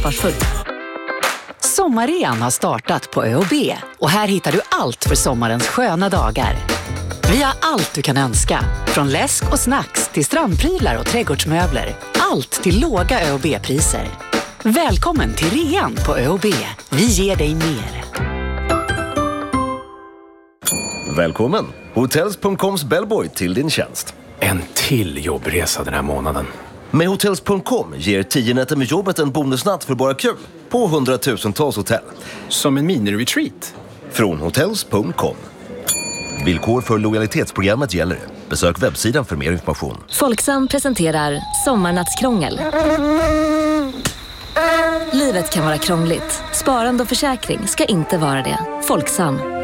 ansvarsfullt. Sommarrean har startat på ÖoB och här hittar du allt för sommarens sköna dagar. Vi har allt du kan önska, från läsk och snacks till strandprylar och trädgårdsmöbler. Allt till låga ÖoB-priser. Välkommen till rean på ÖoB. Vi ger dig mer. Välkommen! Hotels.coms bellboy till din tjänst. En till jobbresa den här månaden. Med Hotels.com ger 10 nätter med jobbet en bonusnatt för bara kul på 100,000-tals hotell. Som en mini-retreat. Från Hotels.com. Villkor för lojalitetsprogrammet gäller. Besök webbsidan för mer information. Folksam presenterar Sommarnattskrångel. Livet kan vara krångligt. Sparande och försäkring ska inte vara det. Folksam.